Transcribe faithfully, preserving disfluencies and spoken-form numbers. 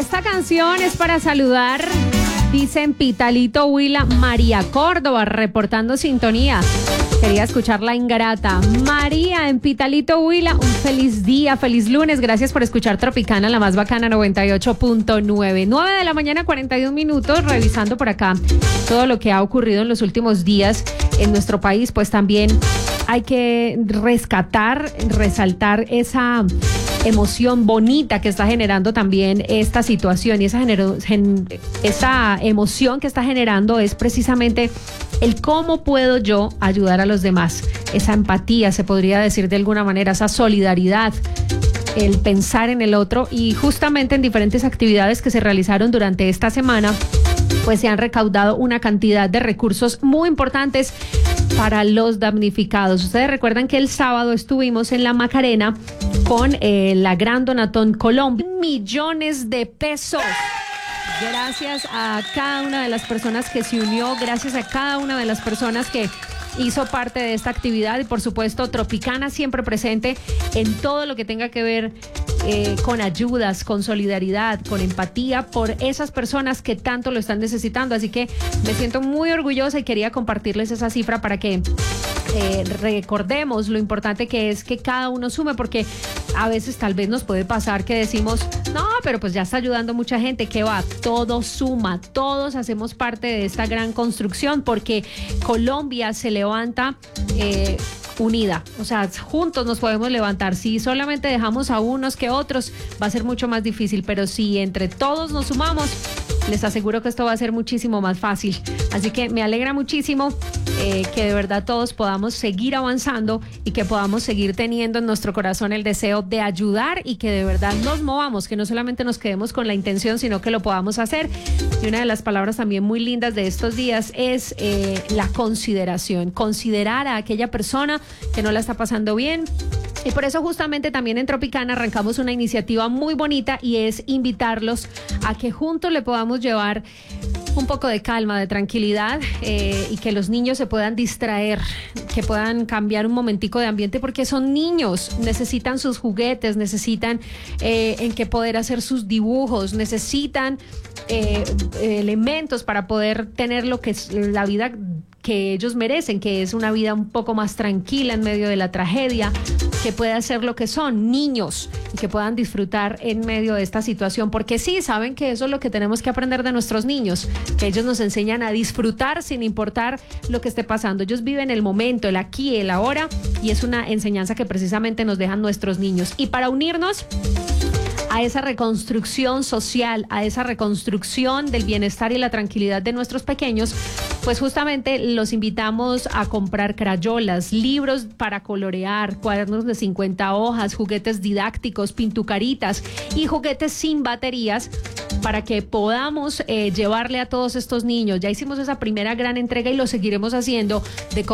esta canción es para saludar, dicen Pitalito Huila, María Córdoba, reportando sintonía. Quería escuchar La Ingrata. María en Pitalito Huila, un feliz día, feliz lunes. Gracias por escuchar Tropicana, la más bacana, noventa y ocho punto nueve. nueve de la mañana, cuarenta y un minutos, revisando por acá todo lo que ha ocurrido en los últimos días en nuestro país. Pues también hay que rescatar, resaltar esa emoción bonita que está generando también esta situación, y esa, genero, gen, esa emoción que está generando es precisamente el cómo puedo yo ayudar a los demás, esa empatía, se podría decir de alguna manera, esa solidaridad, el pensar en el otro. Y justamente en diferentes actividades que se realizaron durante esta semana, pues se han recaudado una cantidad de recursos muy importantes para los damnificados. Ustedes recuerdan que el sábado estuvimos en la Macarena con eh, la Gran Donatón Colombia, millones de pesos. Gracias a cada una de las personas que se unió, gracias a cada una de las personas que hizo parte de esta actividad, y por supuesto Tropicana siempre presente en todo lo que tenga que ver eh, con ayudas, con solidaridad, con empatía por esas personas que tanto lo están necesitando. Así que me siento muy orgullosa y quería compartirles esa cifra para que eh, recordemos lo importante que es que cada uno sume, porque a veces tal vez nos puede pasar que decimos, no, pero pues ya está ayudando mucha gente. ¿Qué va? Todo suma, todos hacemos parte de esta gran construcción, porque Colombia se levanta eh, unida, o sea, juntos nos podemos levantar. Si solamente dejamos a unos que otros, va a ser mucho más difícil, pero si entre todos nos sumamos, les aseguro que esto va a ser muchísimo más fácil. Así que me alegra muchísimo eh, que de verdad todos podamos seguir avanzando y que podamos seguir teniendo en nuestro corazón el deseo de ayudar, y que de verdad nos movamos, que no solamente nos quedemos con la intención, sino que lo podamos hacer. Y una de las palabras también muy lindas de estos días es eh, la consideración, considerar a aquella persona que no la está pasando bien. Y por eso justamente también en Tropicana arrancamos una iniciativa muy bonita, y es invitarlos a que juntos le podamos llevar un poco de calma, de tranquilidad, eh, y que los niños se puedan distraer, que puedan cambiar un momentico de ambiente, porque son niños, necesitan sus juguetes, necesitan eh, en qué poder hacer sus dibujos, necesitan eh, elementos para poder tener lo que es la vida que ellos merecen, que es una vida un poco más tranquila en medio de la tragedia, que pueda ser lo que son, niños, y que puedan disfrutar en medio de esta situación, porque sí, saben que eso es lo que tenemos que aprender de nuestros niños, que ellos nos enseñan a disfrutar sin importar lo que esté pasando. Ellos viven el momento, el aquí, el ahora, y es una enseñanza que precisamente nos dejan nuestros niños. Y para unirnos a esa reconstrucción social, a esa reconstrucción del bienestar y la tranquilidad de nuestros pequeños, pues justamente los invitamos a comprar crayolas, libros para colorear, cuadernos de cincuenta hojas, juguetes didácticos, pintucaritas y juguetes sin baterías, para que podamos eh, llevarle a todos estos niños. Ya hicimos esa primera gran entrega y lo seguiremos haciendo, de